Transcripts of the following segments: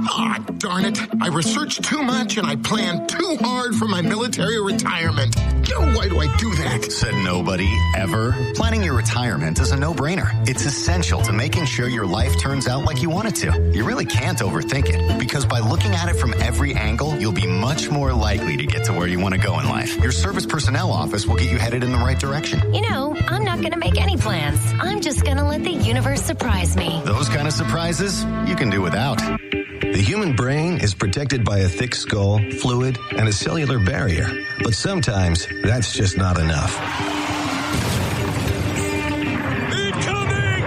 Ah, darn it. I researched too much and I planned too hard for my military retirement. Why do I do that? Said nobody, ever. Planning your retirement is a no-brainer. It's essential to making sure your life turns out like you want it to. You really can't overthink it, because by looking at it from every angle, you'll be much more likely to get to where you want to go in life. Your service personnel office will get you headed in the right direction. You know, I'm not going to make any plans. I'm just going to let the universe surprise me. Those kind of surprises, you can do without. The human brain is protected by a thick skull, fluid, and a cellular barrier. But sometimes that's just not enough. Incoming!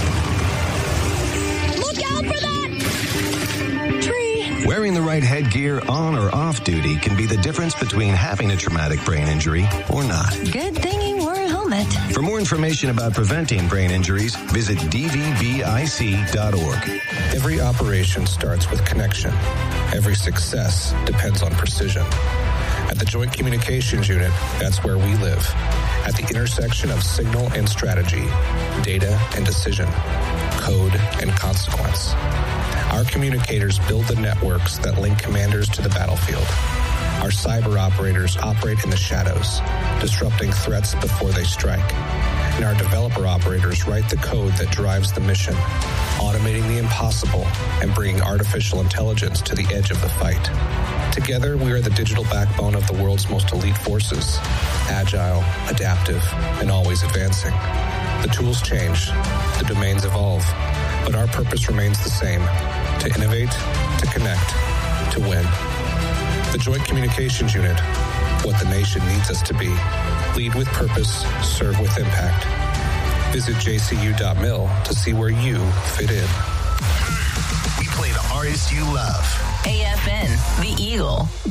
Look out for that tree! Wearing the right headgear on or off duty can be the difference between having a traumatic brain injury or not. Good thing you wore a helmet. For more information about preventing brain injuries, visit dvbic.org. Every operation starts with connection. Every success depends on precision. At the Joint Communications Unit, that's where we live. At the intersection of signal and strategy, data and decision, code and consequence. Our communicators build the networks that link commanders to the battlefield. Our cyber operators operate in the shadows, disrupting threats before they strike. And our developer operators write the code that drives the mission, automating the impossible and bringing artificial intelligence to the edge of the fight. Together, we are the digital backbone of the world's most elite forces, agile, adaptive, and always advancing. The tools change, the domains evolve, but our purpose remains the same: to innovate, to connect, to win. The Joint Communications Unit, what the nation needs us to be. Lead with purpose, serve with impact. Visit jcu.mil to see where you fit in. We play the artists you love. AFN, The Eagle.